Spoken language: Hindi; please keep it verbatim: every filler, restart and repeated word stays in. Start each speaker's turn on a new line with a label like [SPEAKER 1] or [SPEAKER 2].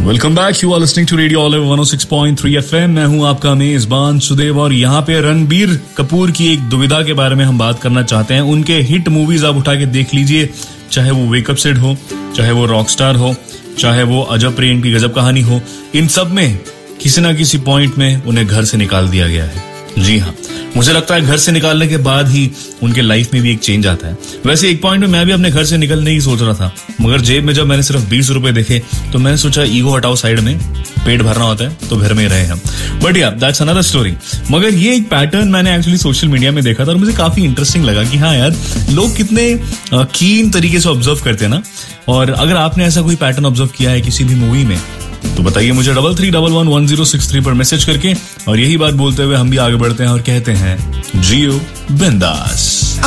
[SPEAKER 1] Welcome back, you are listening to radio olive one O six point three FM. मैं हूं आपका मेजबान सुदेव और यहाँ पे रणबीर कपूर की एक दुविधा के बारे में हम बात करना चाहते हैं। उनके हिट मूवीज आप उठा के देख लीजिए, चाहे वो वेकअप सिड हो, चाहे वो रॉकस्टार हो, चाहे वो अजब प्रेम की गजब कहानी हो, इन सब में किसी ना किसी पॉइंट में उन्हें घर से निकाल दिया गया है। जी हाँ, मुझे लगता है घर से निकालने के बाद ही उनके लाइफ में भी एक चेंज आता है। वैसे एक पॉइंट में मैं भी अपने घर से निकलने ही सोच रहा था, मगर जेब में जब मैंने सिर्फ बीस रुपए देखे तो मैंने सोचा ईगो हटाओ साइड में, पेट भरना होता है तो घर में रहे हम। बट या दैट्स अनदर स्टोरी। मगर ये एक पैटर्न मैंने एक्चुअली सोशल मीडिया में देखा था और मुझे काफी इंटरेस्टिंग लगा कि हाँ यार, लोग कितने कीन तरीके से ऑब्जर्व करते हैं ना। और अगर आपने ऐसा कोई पैटर्न ऑब्जर्व किया है किसी भी मूवी में तो बताइए मुझे double three double one one zero six three पर मैसेज करके। और यही बात बोलते हुए हम भी आगे बढ़ते हैं और कहते हैं जियो बिंदास।